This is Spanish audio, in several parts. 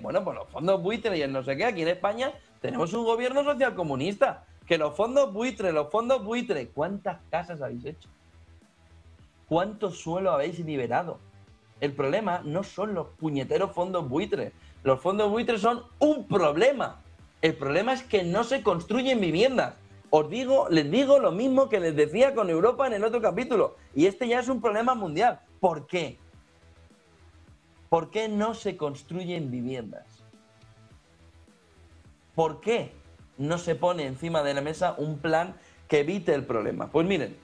Bueno, pues los fondos buitres y el no sé qué, aquí en España tenemos un gobierno socialcomunista. Que los fondos buitres, ¿cuántas casas habéis hecho? ¿Cuánto suelo habéis liberado? El problema no son los puñeteros fondos buitres. Los fondos buitres son un problema. El problema es que no se construyen viviendas. Les digo lo mismo que les decía con Europa en el otro capítulo. Y este ya es un problema mundial. ¿Por qué? ¿Por qué no se construyen viviendas? ¿Por qué no se pone encima de la mesa un plan que evite el problema? Pues miren,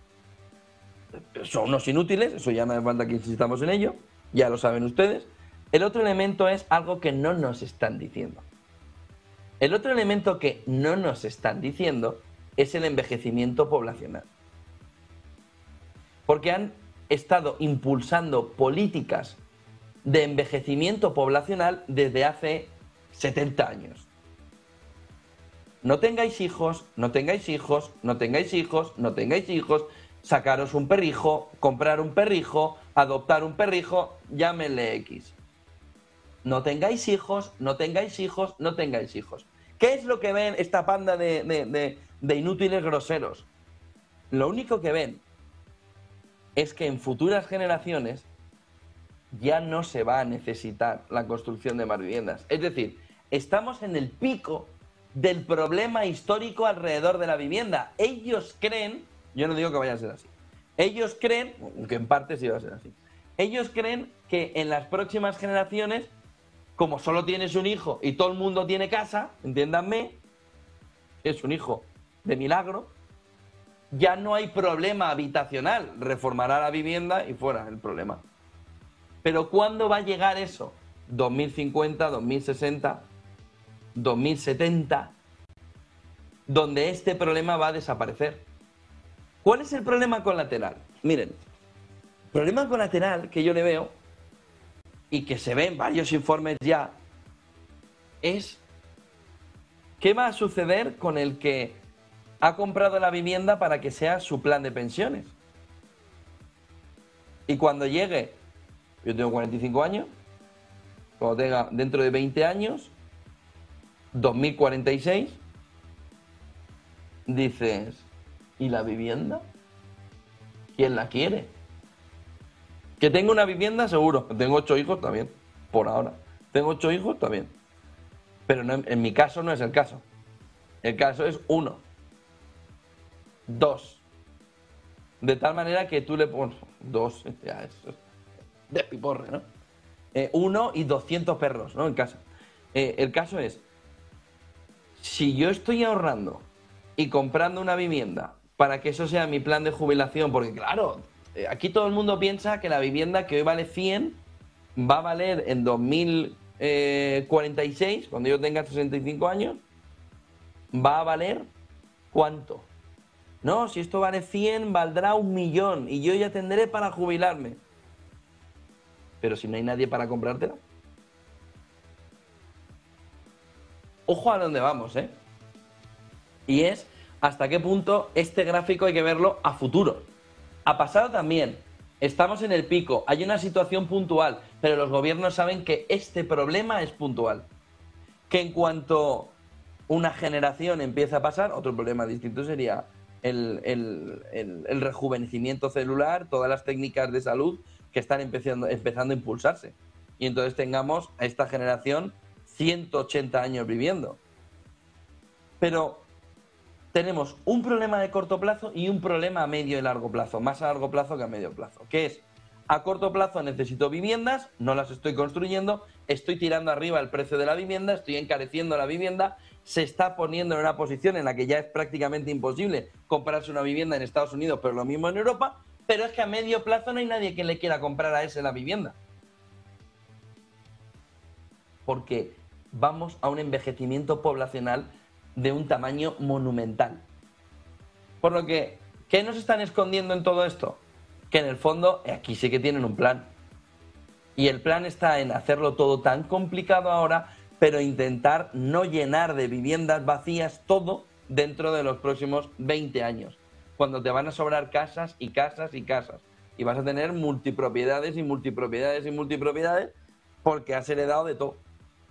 son unos inútiles, eso ya no hace falta que insistamos en ello, ya lo saben ustedes. El otro elemento es algo que no nos están diciendo. El otro elemento que no nos están diciendo es el envejecimiento poblacional. Porque han estado impulsando políticas de envejecimiento poblacional desde hace 70 años. No tengáis hijos, no tengáis hijos, no tengáis hijos, no tengáis hijos, sacaros un perrijo, comprar un perrijo, adoptar un perrijo, llámenle X. No tengáis hijos, no tengáis hijos, no tengáis hijos. ¿Qué es lo que ven esta panda de inútiles groseros? Lo único que ven es que en futuras generaciones ya no se va a necesitar la construcción de más viviendas. Es decir, estamos en el pico del problema histórico alrededor de la vivienda. Ellos creen, yo no digo que vaya a ser así, ellos creen, aunque en parte sí va a ser así, ellos creen que en las próximas generaciones, como solo tienes un hijo y todo el mundo tiene casa, entiéndanme, es un hijo de milagro, ya no hay problema habitacional, reformará la vivienda y fuera el problema. Pero ¿cuándo va a llegar eso? 2050, 2060, 2070, donde este problema va a desaparecer. ¿Cuál es el problema colateral? Miren, el problema colateral que yo le veo, y que se ve en varios informes ya, es ¿qué va a suceder con el que ha comprado la vivienda para que sea su plan de pensiones? Y cuando llegue, yo tengo 45 años, cuando tenga dentro de 20 años, 2046, dices, ¿y la vivienda? ¿Quién la quiere? Que tengo una vivienda, seguro. Tengo 8 hijos, también, por ahora. Tengo 8 hijos, también. Pero no, en mi caso no es el caso. El caso es 1, 2. De tal manera que tú le pones 2, ya es de piporre, ¿no? 1 y 200 perros, ¿no? En casa. El caso es, si yo estoy ahorrando y comprando una vivienda para que eso sea mi plan de jubilación, porque claro, aquí todo el mundo piensa que la vivienda que hoy vale 100 va a valer en 2046, cuando yo tenga 65 años, va a valer ¿cuánto? No, si esto vale 100, valdrá 1.000.000 y yo ya tendré para jubilarme. Pero si no hay nadie para comprártela. Ojo a dónde vamos, ¿eh? Y es hasta qué punto este gráfico hay que verlo a futuro. A pasado también. Estamos en el pico, hay una situación puntual, pero los gobiernos saben que este problema es puntual. Que en cuanto una generación empieza a pasar, otro problema distinto sería el rejuvenecimiento celular, todas las técnicas de salud que están empezando a impulsarse. Y entonces tengamos a esta generación 180 años viviendo. Pero tenemos un problema de corto plazo y un problema a medio y largo plazo, más a largo plazo que a medio plazo, que es, a corto plazo necesito viviendas, no las estoy construyendo, estoy tirando arriba el precio de la vivienda, estoy encareciendo la vivienda, se está poniendo en una posición en la que ya es prácticamente imposible comprarse una vivienda en Estados Unidos, pero lo mismo en Europa, pero es que a medio plazo no hay nadie que le quiera comprar a ese la vivienda. Porque vamos a un envejecimiento poblacional de un tamaño monumental. Por lo que, ¿qué nos están escondiendo en todo esto? Que en el fondo, aquí sí que tienen un plan. Y el plan está en hacerlo todo tan complicado ahora, pero intentar no llenar de viviendas vacías todo dentro de los próximos 20 años. Cuando te van a sobrar casas y casas y casas. Y vas a tener multipropiedades y multipropiedades y multipropiedades porque has heredado de todo.